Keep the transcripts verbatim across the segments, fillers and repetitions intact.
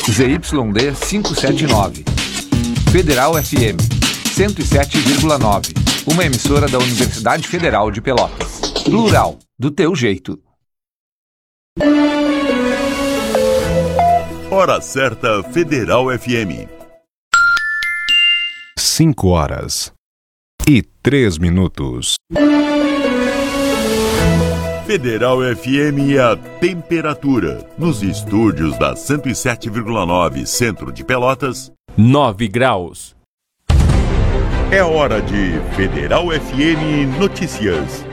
Z Y D quinhentos e setenta e nove. Federal F M cento e sete vírgula nove. Uma emissora da Universidade Federal de Pelotas. Plural, do teu jeito. Hora certa Federal F M. Cinco horas e três minutos. Federal F M e a temperatura. Nos estúdios da cento e sete vírgula nove, centro de Pelotas, nove graus. É hora de Federal F M Notícias.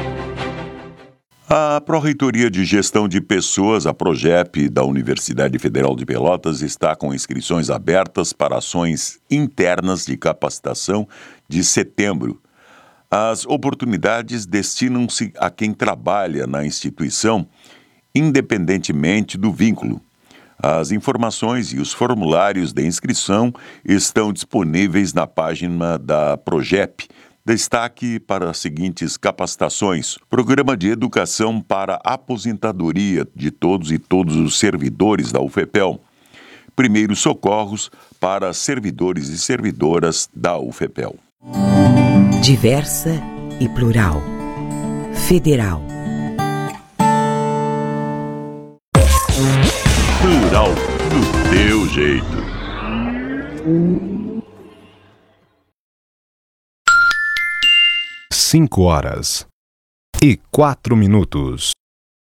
A Pró-Reitoria de Gestão de Pessoas, a PROGEP, da Universidade Federal de Pelotas, está com inscrições abertas para ações internas de capacitação de setembro. As oportunidades destinam-se a quem trabalha na instituição, independentemente do vínculo. As informações e os formulários de inscrição estão disponíveis na página da PROGEP. Destaque para as seguintes capacitações: Programa de Educação para Aposentadoria de todos e todos os servidores da UFPEL. Primeiros socorros para servidores e servidoras da UFPEL. Diversa e plural. Federal. Plural do teu jeito. Cinco horas e quatro minutos.